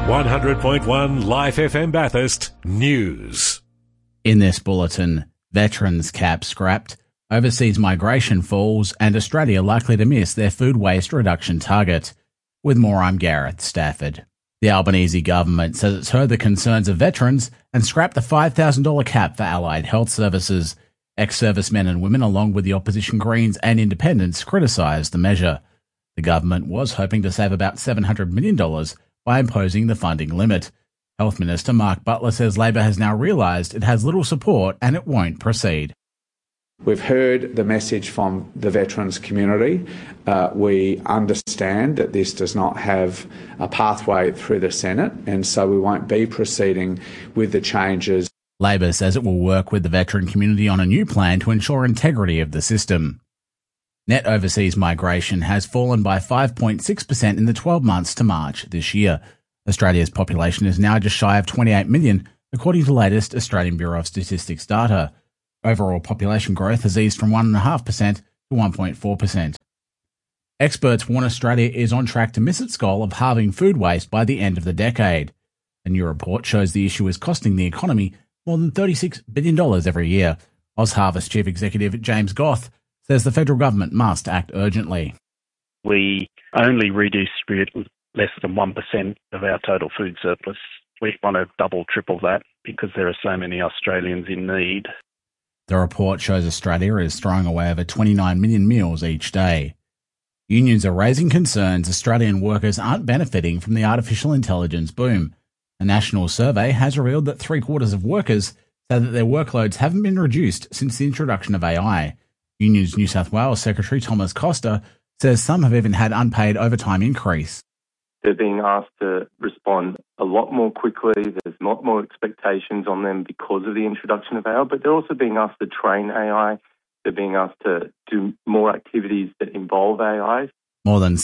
100.1 Life FM Bathurst News. In this bulletin, veterans cap scrapped, overseas migration falls, and Australia likely to miss their food waste reduction target. With more, I'm Gareth Stafford. The Albanese government says it's heard the concerns of veterans and scrapped the $5,000 cap for allied health services. Ex-servicemen and women, along with the opposition Greens and Independents, criticised the measure. The government was hoping to save about $700 million by imposing the funding limit. Health Minister Mark Butler says Labor has now realised it has little support and it won't proceed. We've heard the message from the veterans community. We understand that this does not have a pathway through the Senate, and so we won't be proceeding with the changes. Labor says it will work with the veteran community on a new plan to ensure integrity of the system. Net overseas migration has fallen by 5.6% in the 12 months to March this year. Australia's population is now just shy of 28 million, according to latest Australian Bureau of Statistics data. Overall population growth has eased from 1.5% to 1.4%. Experts warn Australia is on track to miss its goal of halving food waste by the end of the decade. A new report shows the issue is costing the economy more than $36 billion every year. OzHarvest Chief Executive James Goth says the federal government must act urgently. We only redistribute less than 1% of our total food surplus. We want to double, triple that because there are so many Australians in need. The report shows Australia is throwing away over 29 million meals each day. Unions are raising concerns Australian workers aren't benefiting from the artificial intelligence boom. A national survey has revealed that 3/4 of workers say that their workloads haven't been reduced since the introduction of AI. Unions New South Wales Secretary Thomas Costa says some have even had unpaid overtime increase. They're being asked to respond a lot more quickly. There's a lot more expectations on them because of the introduction of AI, but they're also being asked to train AI. They're being asked to do more activities that involve AI. More than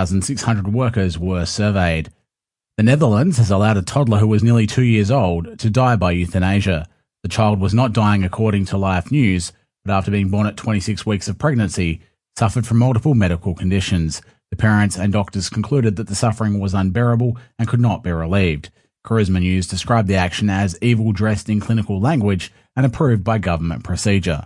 6,600 workers were surveyed. The Netherlands has allowed a toddler who was nearly 2 years old to die by euthanasia. The child was not dying according to Life News, but after being born at 26 weeks of pregnancy, suffered from multiple medical conditions. The parents and doctors concluded that the suffering was unbearable and could not be relieved. Charisma News described the action as evil dressed in clinical language and approved by government procedure.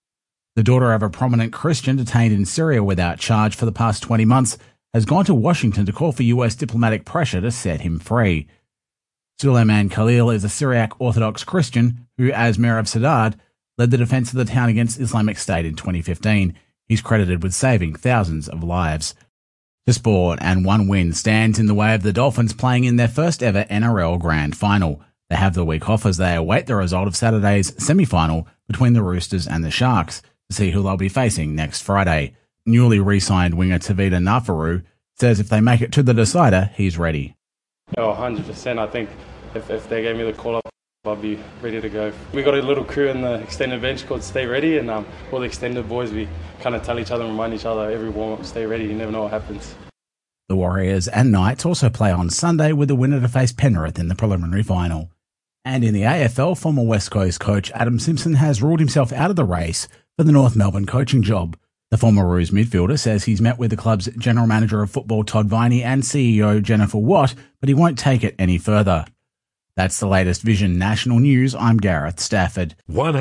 The daughter of a prominent Christian detained in Syria without charge for the past 20 months has gone to Washington to call for US diplomatic pressure to set him free. Suleiman Khalil is a Syriac Orthodox Christian who, as mayor of Saadad, led the defense of the town against Islamic State in 2015. He's credited with saving thousands of lives. The sport, and one win stands in the way of the Dolphins playing in their first ever NRL Grand Final. They have the week off as they await the result of Saturday's semi-final between the Roosters and the Sharks to see who they'll be facing next Friday. Newly re-signed winger Tavita Nafaru says if they make it to the decider, he's ready. Oh, 100%. I think if they gave me the call up, I'll be ready to go. We got a little crew in the extended bench called Stay Ready, and all the extended boys, we kind of tell each other and remind each other every warm-up, stay ready, you never know what happens. The Warriors and Knights also play on Sunday with the winner to face Penrith in the preliminary final. And in the AFL, former West Coast coach Adam Simpson has ruled himself out of the race for the North Melbourne coaching job. The former Roos midfielder says he's met with the club's general manager of football Todd Viney and CEO Jennifer Watt, but he won't take it any further. That's the latest Vision National News. I'm Gareth Stafford.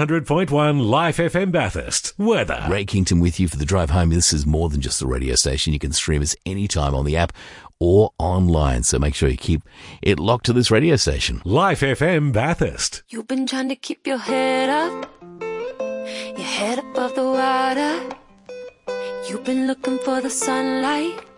100.1 Life FM Bathurst. Weather. Ray Kington with you for the drive home. This is more than just a radio station. You can stream us anytime on the app or online. So make sure you keep it locked to this radio station. Life FM Bathurst. You've been trying to keep your head up, your head above the water. You've been looking for the sunlight,